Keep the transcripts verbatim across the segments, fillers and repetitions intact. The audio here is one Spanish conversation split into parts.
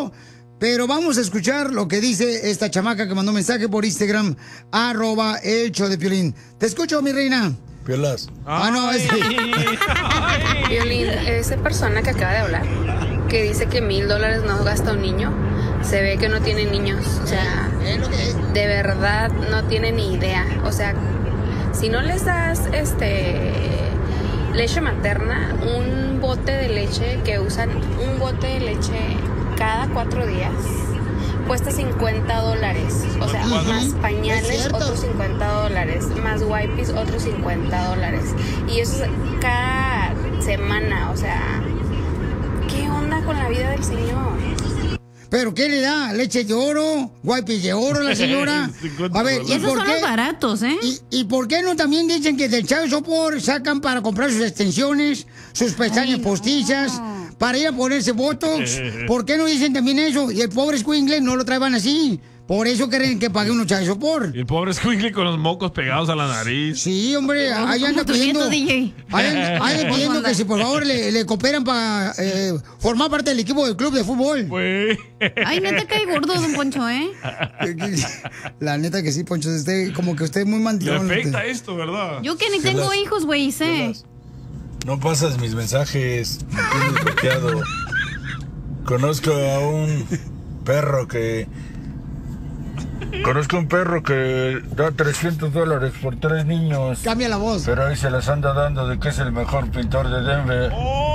eso. Pero vamos a escuchar lo que dice esta chamaca que mandó mensaje por Instagram, arroba el show de Piolín. Te escucho, mi reina. Piolas. Ah, no, es Piolín, esa persona que acaba de hablar, que dice que mil dólares no gasta un niño, se ve que no tiene niños. O sea, de verdad no tiene ni idea. O sea, si no les das este leche materna, un bote de leche que usan, un bote de leche cada cuatro días, cuesta cincuenta dólares. O sea, Ajá. más pañales, Es cierto. otros cincuenta dólares. Más wipes, otros cincuenta dólares. Y eso es cada semana. O sea, ¿qué onda con la vida del señor? ¿Pero qué le da? ¿Leche de oro? ¿Wipes de oro la señora? A ver, ¿y Esos por son qué? los baratos, ¿eh? ¿Y, ¿Y por qué no también dicen que del Child Support sacan para comprar sus extensiones, sus pestañas Ay, no. postizas, para ir a ponerse botox? ¿Por qué no dicen también eso? Y el pobre Squinkle no lo traían así. Por eso creen que pague unos Child Support. Y el pobre Squinkle con los mocos pegados a la nariz. Sí, hombre, ahí anda ¿Cómo te pidiendo, sientes, D J? ahí anda- ahí anda pidiendo que si por favor le, le cooperan para eh, formar parte del equipo del club de fútbol. Pues. Ay, neta cae gordo, don Poncho, ¿eh? La neta que sí, Poncho, usted, como que usted es muy Le mandilón. afecta esto, ¿verdad? Yo que ni Piolas. tengo hijos, güey, sé. Piolas. No pasas mis mensajes. Me tienes bloqueado. Conozco a un perro que... Conozco un perro que da trescientos dólares por tres niños. Cambia la voz. Pero ahí se las anda dando de que es el mejor pintor de Denver.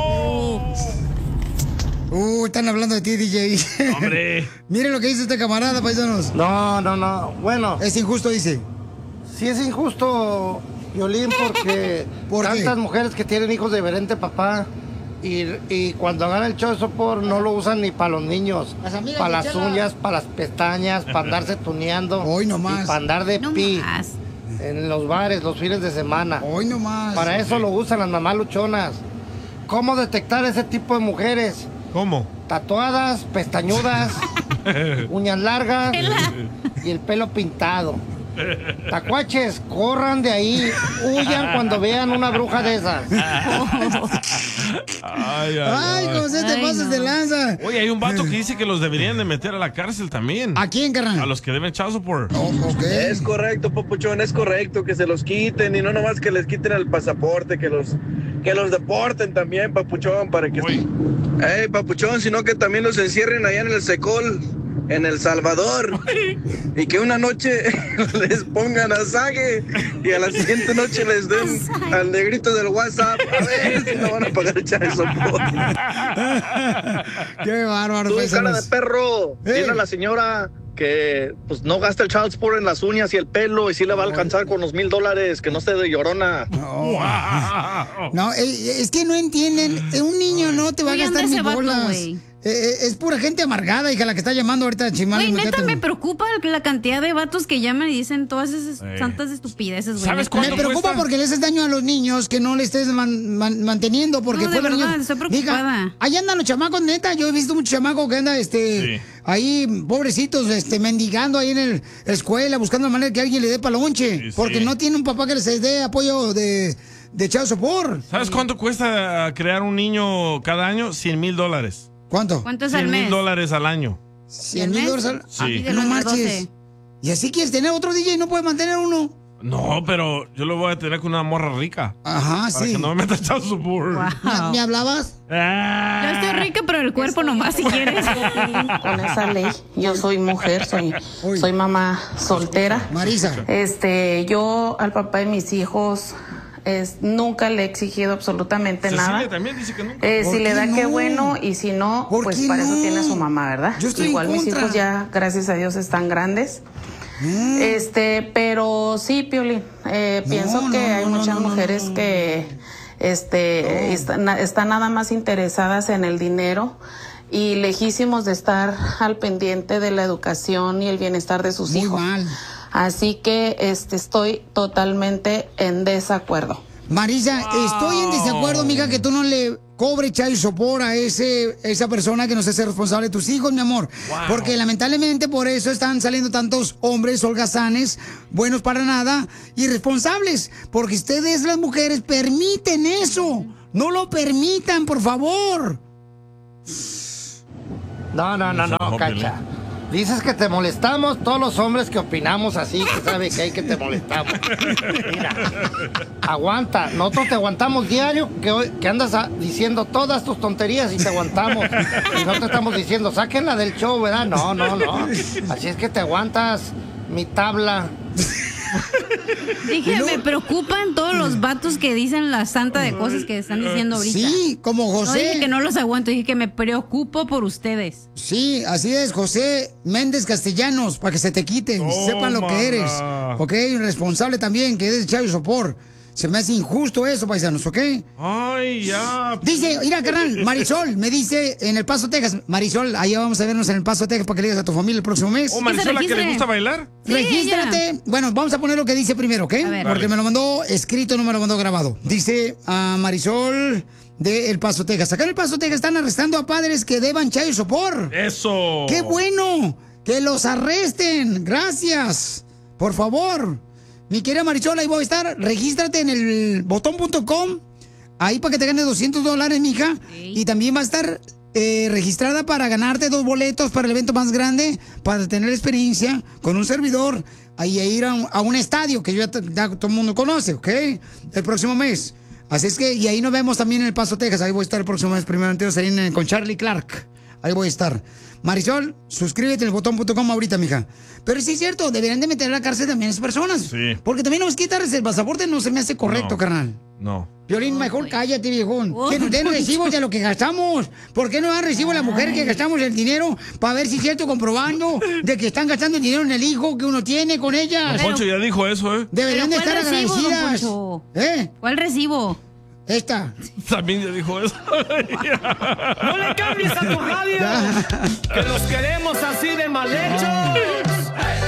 Uh, están hablando de ti, D J. Hombre. Miren lo que dice este camarada, paisanos. No, no, no. Bueno, Es injusto, dice. sí es injusto, Violín, porque ¿Por qué? tantas mujeres que tienen hijos de diferente papá y, y cuando hagan el child support no lo usan ni para los niños, Las amigas para de las Chela. uñas, para las pestañas, para andarse tuneando Hoy nomás. y para andar de No pi más. en los bares los fines de semana. Hoy nomás. Para eso lo usan las mamás luchonas. ¿Cómo detectar ese tipo de mujeres? ¿Cómo? Tatuadas, pestañudas, uñas largas y el pelo pintado. Tacuaches, corran de ahí, huyan cuando vean una bruja de esas. Ay, ay, Ay, ay. José, te Ay, pasas no. de lanza. Oye, hay un vato que dice que los deberían de meter a la cárcel también. ¿A quién, carnal? A los que deben child support. Oh, ok. Es correcto, papuchón, es correcto que se los quiten y no nomás que les quiten el pasaporte, que los que los deporten también, papuchón, para que... Uy. Ey, papuchón, sino que también los encierren allá en el Secol, en El Salvador, y que una noche les pongan asague y a la siguiente noche les den al negrito del WhatsApp, a ver si no van a pagar el child support. Qué bárbaro, Tú, cara de paisanos. perro, Ey. dile a la señora que pues no gasta el child support en las uñas y el pelo y sí le va a alcanzar con los mil dólares, que no esté de llorona. Wow. No, eh, es que no entienden. Eh, Un niño no te va a Oye, gastar anda ni ese vato, bolas. güey. Eh, eh, es pura gente amargada, hija, la que está llamando ahorita a Chimal. Güey, neta me preocupa la cantidad de vatos que llaman y dicen todas esas Eh. santas estupideces, güey. ¿Sabes neta. cuánto Me preocupa cuesta? porque le haces daño a los niños que no le estés man- man- manteniendo. Porque No, de fueron verdad, niños- estoy preocupada. Hija, ahí andan los chamacos, neta. Yo he visto muchos chamacos que andan este, Sí. ahí, pobrecitos, este, mendigando ahí en el, la escuela, buscando la manera que alguien le dé palonche. Sí, sí. Porque no tiene un papá que les dé apoyo de, de child support. ¿Sabes cuánto cuesta crear un niño cada año? cien mil dólares. ¿Cuánto? ¿Cuánto es al cien mes? mil dólares al año. ¿Cien mil dólares al- Sí. Ah, pídelo No entre marches. doce. ¿Y así quieres tener otro D J y no puedes mantener uno? No, pero yo lo voy a tener con una morra rica. Ajá, Para sí. que no me meta child support. Wow. ¿Me hablabas? Ah. Yo estoy rica, pero el cuerpo nomás, si quieres. Con esa ley, yo soy mujer, soy, Uy. soy mamá soltera. Marisa. Este, yo al papá de mis hijos es, nunca le he exigido absolutamente Cecilia nada. también dice que nunca. Eh, ¿Por si le qué da, qué no? bueno, y si no, ¿Por pues qué para no? eso tiene su mamá, ¿verdad? Yo estoy en Igual mis contra. hijos ya, gracias a Dios, están grandes. Mm. Este, pero sí, Piolín, eh, No, pienso que no, hay no, muchas no, no, mujeres no. que este, están, están nada más interesadas en el dinero y lejísimos de estar al pendiente de la educación y el bienestar de sus Muy hijos. mal. Así que este, estoy totalmente en desacuerdo. Marisa, estoy en desacuerdo, mija, que tú no le cobres child support a ese, esa persona que no se hace responsable de tus hijos, mi amor. Porque lamentablemente por eso están saliendo tantos hombres holgazanes, buenos para nada, irresponsables. Porque ustedes, las mujeres, permiten eso. No lo permitan, por favor. No, no, no, no, Cacha. Dices que te molestamos todos los hombres que opinamos así, que sabe que hay que te molestamos. Mira, aguanta. Nosotros te aguantamos diario, que, hoy, que andas a, diciendo todas tus tonterías y te aguantamos. Y no te estamos diciendo, sáquenla del show, ¿verdad? No, no, no. Así es que te aguantas, mi tabla. Dije, me preocupan todos los vatos que dicen la santa de cosas que están diciendo ahorita. Sí, como José. No dije que no los aguanto, dije que me preocupo por ustedes. Sí, así es, José Méndez Castellanos, para que se te quiten, oh, sepan lo que eres. Ok, responsable también, que eres Chayo Sopor. Se me hace injusto eso, paisanos, ¿ok? Ay, ya. Dice, mira, carnal, Marisol me dice en El Paso, Texas. Marisol, ahí vamos a vernos en El Paso, Texas, para que le digas a tu familia el próximo mes. ¿O Marisol, la que le gusta bailar? Sí, regístrate. Ella. Bueno, vamos a poner lo que dice primero, ¿ok? Porque vale. me lo mandó escrito, no me lo mandó grabado. Dice a Marisol de El Paso, Texas. Acá en El Paso, Texas están arrestando a padres que deban chayo sopor. ¡Eso! ¡Qué bueno! ¡Que los arresten! ¡Gracias! Por favor. Mi querida Marisol, ahí voy a estar. Regístrate en el botón punto com. Ahí para que te ganes doscientos dólares, mija. Sí. Y también va a estar eh, registrada para ganarte dos boletos para el evento más grande, para tener experiencia con un servidor. Ahí a ir a un, a un estadio que ya, ya todo el mundo conoce, ¿ok? El próximo mes. Así es que, y ahí nos vemos también en El Paso, Texas. Ahí voy a estar el próximo mes, primero entero, en, con Charlie Clark. Ahí voy a estar. Marisol, suscríbete en el botón punto com ahorita, mija. Pero sí es cierto, deberían de meter a la cárcel también a esas personas. Sí. Porque también nos quitarles el pasaporte no se me hace correcto, no, carnal. No. Piolín, mejor cállate, viejón. Oh, que nos den recibos de lo que gastamos. ¿Por qué no dan recibo a la mujer que gastamos el dinero para ver si es cierto, comprobando de que están gastando el dinero en el hijo que uno tiene con ellas? Don Poncho ya dijo eso, ¿eh? Deberían de estar recibo, agradecidas. ¿Eh? ¿Cuál recibo? Esta. También ya dijo eso. ¡No le cambies a tu radio! ¡Que los queremos así de mal hechos!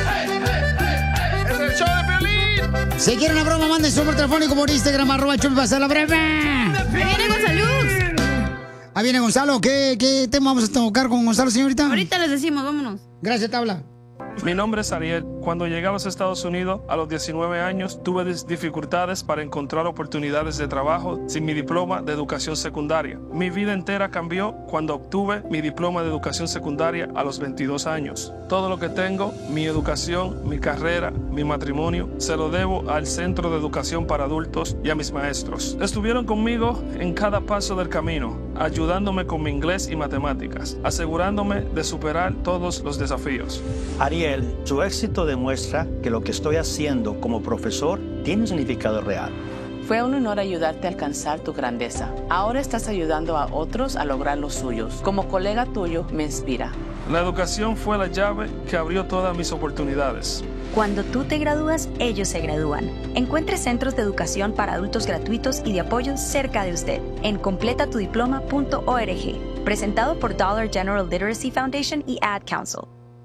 ¡Es el show de Piolín! Si quieren una broma, manden su número telefónico por Instagram, arroba Chupi, para hacer la breve. ¡Ahí viene Gonzalo! Ahí viene Gonzalo. ¿Qué, ¿Qué tema vamos a tocar con Gonzalo, señorita? Ahorita les decimos, vámonos. Gracias, tabla. Mi nombre es Ariel. Cuando llegamos a Estados Unidos a los diecinueve años, tuve dificultades para encontrar oportunidades de trabajo sin mi diploma de educación secundaria. Mi vida entera cambió cuando obtuve mi diploma de educación secundaria a los veintidós años. Todo lo que tengo, mi educación, mi carrera, mi matrimonio, se lo debo al Centro de Educación para Adultos y a mis maestros. Estuvieron conmigo en cada paso del camino, ayudándome con mi inglés y matemáticas, asegurándome de superar todos los desafíos. Ariel, su éxito demuestra que lo que estoy haciendo como profesor tiene un significado real. Fue un honor ayudarte a alcanzar tu grandeza. Ahora estás ayudando a otros a lograr los suyos. Como colega tuyo, me inspira. La educación fue la llave que abrió todas mis oportunidades. Cuando tú te gradúas, ellos se gradúan. Encuentre centros de educación para adultos gratuitos y de apoyo cerca de usted en completa tu diploma punto org. Presentado por Dollar General Literacy Foundation y Ad Council.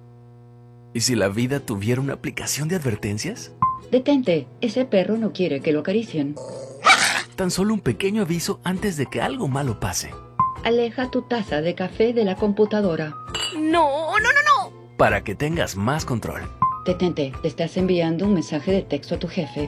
¿Y si la vida tuviera una aplicación de advertencias? Detente, ese perro no quiere que lo acaricien. Tan solo un pequeño aviso antes de que algo malo pase. Aleja tu taza de café de la computadora. No, no, no, no. Para que tengas más control. Detente, te estás enviando un mensaje de texto a tu jefe.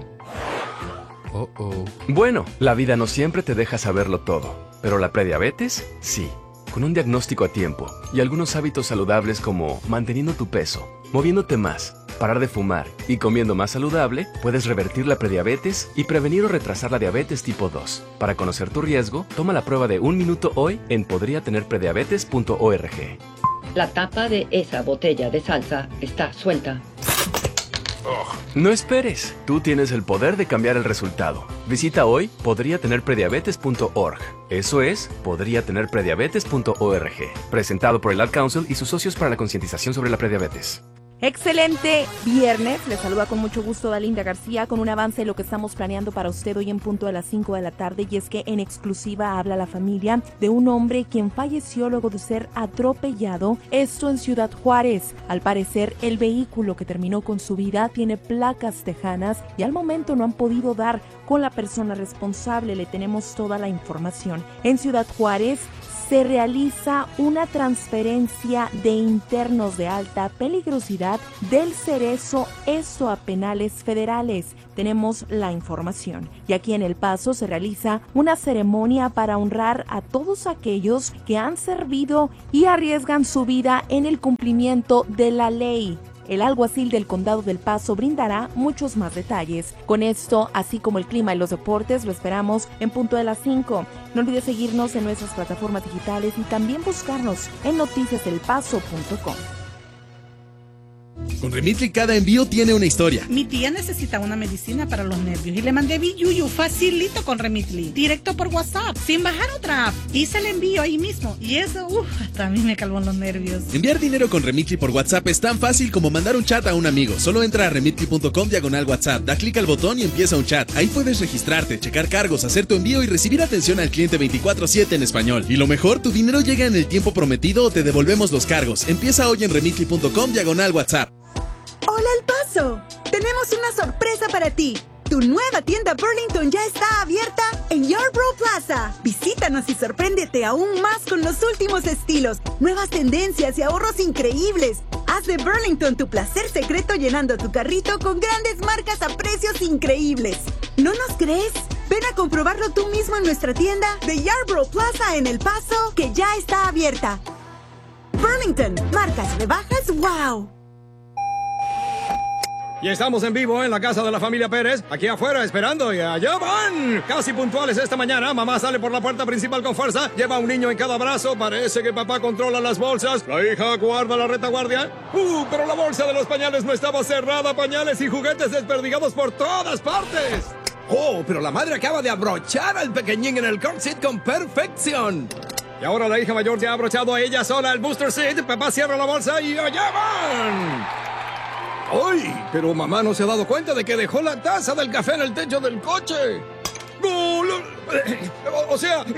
Oh, oh. Bueno, la vida no siempre te deja saberlo todo, pero la prediabetes, sí. Con un diagnóstico a tiempo y algunos hábitos saludables como manteniendo tu peso, moviéndote más, parar de fumar y comiendo más saludable, puedes revertir la prediabetes y prevenir o retrasar la diabetes tipo dos. Para conocer tu riesgo, toma la prueba de un minuto hoy en podría tener prediabetes punto org. La tapa de esa botella de salsa está suelta. No esperes, tú tienes el poder de cambiar el resultado. Visita hoy podría tener prediabetes punto org. Eso es, podría tener prediabetes punto org. Presentado por el Ad Council y sus socios para la concientización sobre la prediabetes. Excelente viernes, les saluda con mucho gusto Dalinda García con un avance de lo que estamos planeando para usted hoy en punto de las cinco de la tarde, y es que en exclusiva habla la familia de un hombre quien falleció luego de ser atropellado, esto en Ciudad Juárez. Al parecer el vehículo que terminó con su vida tiene placas tejanas y al momento no han podido dar con la persona responsable. Le tenemos toda la información. En Ciudad Juárez se realiza una transferencia de internos de alta peligrosidad del Cerezo Eso a penales federales. Tenemos la información. Y aquí en El Paso se realiza una ceremonia para honrar a todos aquellos que han servido y arriesgan su vida en el cumplimiento de la ley. El alguacil del Condado del Paso brindará muchos más detalles. Con esto, así como el clima y los deportes, lo esperamos en punto de las cinco. No olvides seguirnos en nuestras plataformas digitales y también buscarnos en noticias del paso punto com. Con Remitly cada envío tiene una historia. Mi tía necesita una medicina para los nervios y le mandé Biyuyu facilito con Remitly, directo por WhatsApp, sin bajar otra app. Hice el envío ahí mismo y eso, uff, hasta a mí me calmó los nervios. Enviar dinero con Remitly por WhatsApp es tan fácil como mandar un chat a un amigo. Solo entra a remitly punto com diagonal WhatsApp, da clic al botón y empieza un chat. Ahí puedes registrarte, checar cargos, hacer tu envío y recibir atención al cliente veinticuatro siete en español. Y lo mejor, tu dinero llega en el tiempo prometido o te devolvemos los cargos. Empieza hoy en remitly punto com diagonal WhatsApp. ¡Hola, El Paso! Tenemos una sorpresa para ti. Tu nueva tienda Burlington ya está abierta en Yarborough Plaza. Visítanos y sorpréndete aún más con los últimos estilos, nuevas tendencias y ahorros increíbles. Haz de Burlington tu placer secreto llenando tu carrito con grandes marcas a precios increíbles. ¿No nos crees? Ven a comprobarlo tú mismo en nuestra tienda de Yarborough Plaza en El Paso, que ya está abierta. Burlington, marcas rebajas, wow. Y estamos en vivo en la casa de la familia Pérez, aquí afuera esperando y allá van. Casi puntuales esta mañana, mamá sale por la puerta principal con fuerza, lleva a un niño en cada brazo, parece que papá controla las bolsas, la hija guarda la retaguardia. Uh, pero la bolsa de los pañales no estaba cerrada, pañales y juguetes desperdigados por todas partes. Oh, pero la madre acaba de abrochar al pequeñín en el car seat con perfección. Y ahora la hija mayor ya ha abrochado a ella sola el booster seat, papá cierra la bolsa y allá van. ¡Ay! Pero mamá no se ha dado cuenta de que dejó la taza del café en el techo del coche. ¡No! O, o sea,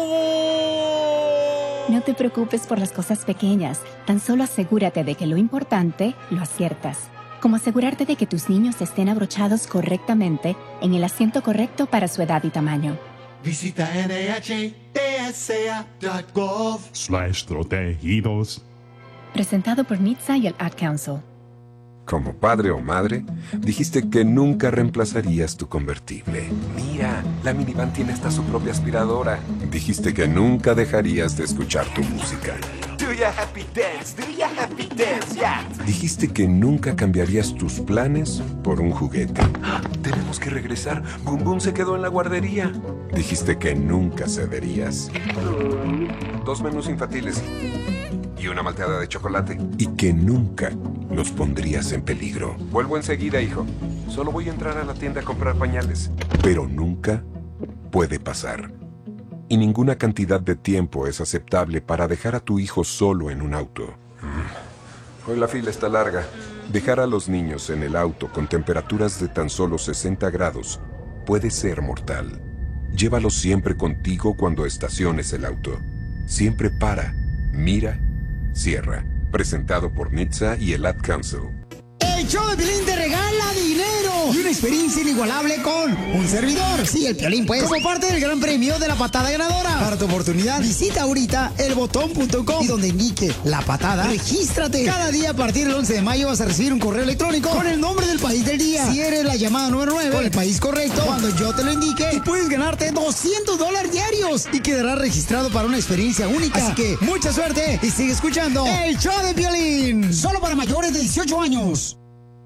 ¡no! No te preocupes por las cosas pequeñas. Tan solo asegúrate de que lo importante lo aciertas. Como asegurarte de que tus niños estén abrochados correctamente en el asiento correcto para su edad y tamaño. Visita N H T S A punto gov slash protegidos. Presentado por N H T S A y el Ad Council. Como padre o madre, dijiste que nunca reemplazarías tu convertible. Mira, la minivan tiene hasta su propia aspiradora. Dijiste que nunca dejarías de escuchar tu música. Do ya happy dance, do ya happy dance, yeah. Dijiste que nunca cambiarías tus planes por un juguete. ¡Ah! Tenemos que regresar. Boom Boom se quedó en la guardería. Dijiste que nunca cederías. Dos menús infantiles y una malteada de chocolate. Y que nunca los pondrías en peligro. Vuelvo enseguida, hijo. Solo voy a entrar a la tienda a comprar pañales. Pero nunca puede pasar. Y ninguna cantidad de tiempo es aceptable para dejar a tu hijo solo en un auto. Hoy la fila está larga. Dejar a los niños en el auto con temperaturas de tan solo sesenta grados puede ser mortal. Llévalos siempre contigo cuando estaciones el auto. Siempre para, mira, cierra. Presentado por N H T S A y el Ad Council. El show de Piolín te regala dinero y una experiencia inigualable con un servidor. Sí, el Piolín, pues. Como parte del gran premio de la patada ganadora. Para tu oportunidad, visita ahorita el botón punto com y donde indique la patada, regístrate. Cada día a partir del once de mayo vas a recibir un correo electrónico con el nombre del país del día. Si eres la llamada número nueve con el país correcto, cuando yo te lo indique, y puedes ganarte doscientos dólares diarios y quedarás registrado para una experiencia única. Así que mucha suerte y sigue escuchando el show de Piolín. Solo para mayores de dieciocho años.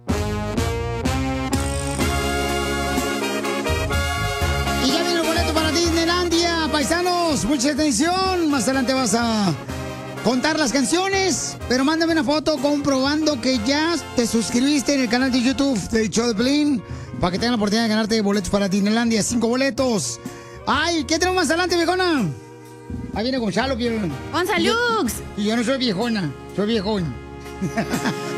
Y ya viene el boleto para Disneylandia, paisanos. Mucha atención. Más adelante vas a contar las canciones, pero mándame una foto comprobando que ya te suscribiste en el canal de YouTube del show de Piolín para que tengan la oportunidad de ganarte boletos para Disneylandia. Cinco boletos. Ay, ¿qué tenemos más adelante, viejona? Ahí viene Gonzalo, Piolín. ¡Gonzalux! Y yo no soy viejona, soy viejón.